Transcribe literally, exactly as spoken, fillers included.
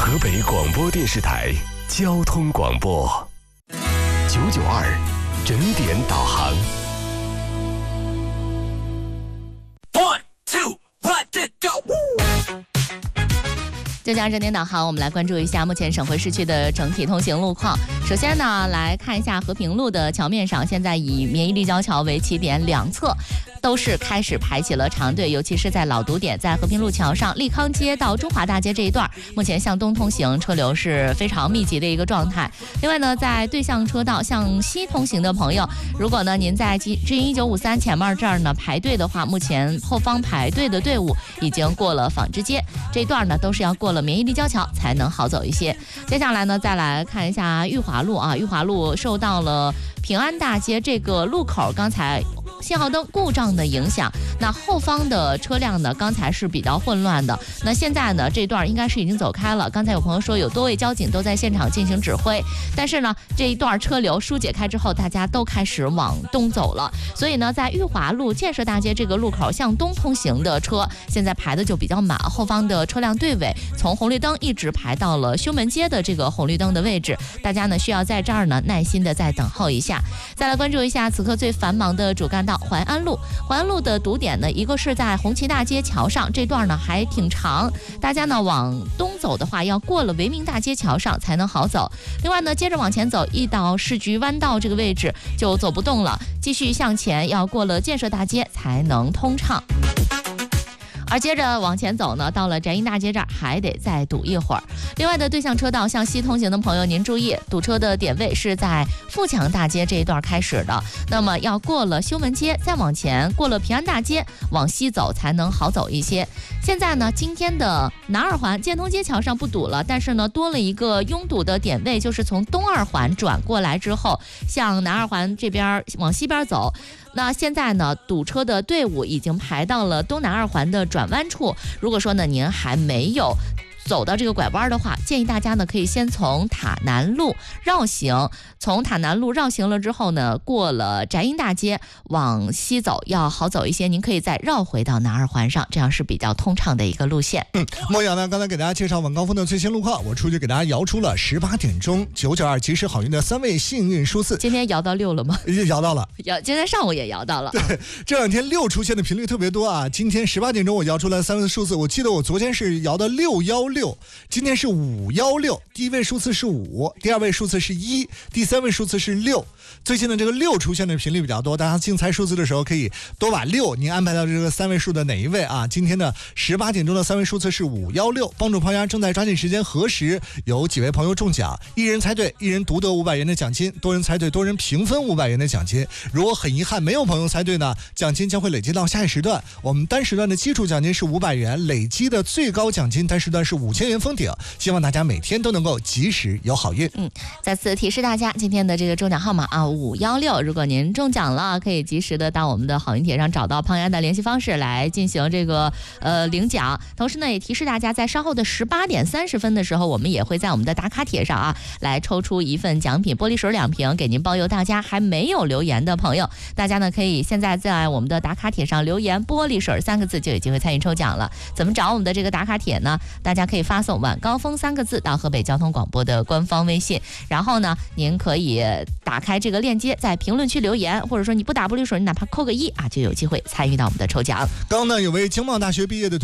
河北广播电视台交通广播九九二整点导航。 One two let it go。 就讲整点导航，我们来关注一下目前省会市区的整体通行路况。首先呢，来看一下和平路的桥面上，现在以免疫立交桥为起点，两侧都是开始排起了长队，尤其是在老堵点，在和平路桥上立康街到中华大街这一段，目前向东通行车流是非常密集的一个状态。另外呢，在对向车道向西通行的朋友，如果呢您在知音一九五三前面这儿呢排队的话，目前后方排队的队伍已经过了纺织街这一段呢，都是要过了免疫立交桥才能好走一些。接下来呢，再来看一下裕华路啊，裕华路受到了平安大街这个路口刚才信号灯故障的影响，那后方的车辆呢，刚才是比较混乱的。那现在呢，这段应该是已经走开了。刚才有朋友说有多位交警都在现场进行指挥，但是呢，这一段车流疏解开之后，大家都开始往东走了。所以呢，在裕华路建设大街这个路口向东通行的车，现在排的就比较满，后方的车辆队尾从红绿灯一直排到了修门街的这个红绿灯的位置，大家呢需要在这儿呢耐心的再等候一下。再来关注一下此刻最繁忙的主干道淮安路，淮安路的堵点呢，一个是在红旗大街桥上，这段呢还挺长，大家呢往东走的话，要过了维明大街桥上才能好走。另外呢，接着往前走，一到市局弯道这个位置就走不动了，继续向前要过了建设大街才能通畅。而接着往前走呢，到了翟阴大街这儿还得再堵一会儿。另外的对向车道向西通行的朋友您注意，堵车的点位是在富强大街这一段开始的，那么要过了修门街再往前，过了平安大街往西走才能好走一些。现在呢，今天的南二环建通街桥上不堵了，但是呢多了一个拥堵的点位，就是从东二环转过来之后向南二环这边往西边走，那现在呢堵车的队伍已经排到了东南二环的转弯处。如果说呢您还没有走到这个拐弯的话，建议大家呢可以先从塔南路绕行，从塔南路绕行了之后呢，过了翟阴大街往西走要好走一些，您可以再绕回到南二环上，这样是比较通畅的一个路线。 嗯，莫阳呢刚才给大家介绍晚高峰的最新路况，我出去给大家摇出了十八点钟九九二及时好运的三位幸运数字。 今天摇到六了吗？ 已经摇到了， 摇，今天上午也摇到了。 对，这两天六出现的频率特别多啊。今天十八点钟我摇出了三位数字，我记得我昨天是摇的六幺六，今天是五幺六，第一位数字是五，第二位数字是一，第三位数字是六。最近的这个六出现的频率比较多，大家竞猜数字的时候可以多把六您安排到这个三位数的哪一位啊？今天的十八点钟的三位数字是五幺六，帮助朋友正在抓紧时间核实，有几位朋友中奖，一人猜对，一人独得五百元的奖金，多人猜对，多人平分五百元的奖金。如果很遗憾没有朋友猜对呢，奖金将会累积到下一时段。我们单时段的基础奖金是五百元，累积的最高奖金单时段是五千元封顶。希望大家每天都能够及时有好运。 嗯，再次提示大家，今天的这个中奖号码啊，五幺六。如果您中奖了，可以及时的到我们的好运帖上找到胖丫的联系方式来进行这个呃领奖。同时呢，也提示大家，在稍后的十八点三十分的时候，我们也会在我们的打卡帖上啊，来抽出一份奖品，玻璃水两瓶，给您包邮。大家还没有留言的朋友，大家呢可以现在在我们的打卡帖上留言“玻璃水”三个字，就有机会参与抽奖了。怎么找我们的这个打卡帖呢？大家可以发送“晚高峰”三个字到河北交通广播的官方微信，然后呢，您可以打开这个链接，在评论区留言，或者说你不打玻璃水，你哪怕扣个一啊，就有机会参与到我们的抽奖。 刚刚呢，有位经贸大学毕业的